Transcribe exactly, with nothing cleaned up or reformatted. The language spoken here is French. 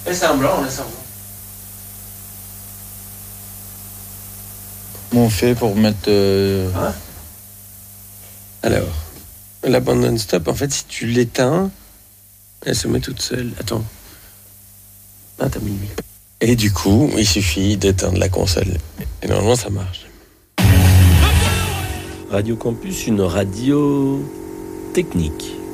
Laisse un blanc, laisse un blanc. Comment on fait pour mettre... Euh... Hein? Alors, la bande non-stop, en fait, si tu l'éteins, elle se met toute seule. Attends. Ah, t'as mis lui. Et du coup, il suffit d'éteindre la console. Et normalement, ça marche. Radio Campus, une radio technique.